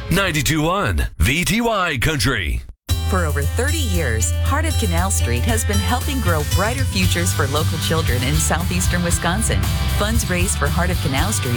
92.1 VTY Country. For over 30 years, Heart of Canal Street has been helping grow brighter futures for local children in southeastern Wisconsin. Funds raised for Heart of Canal Street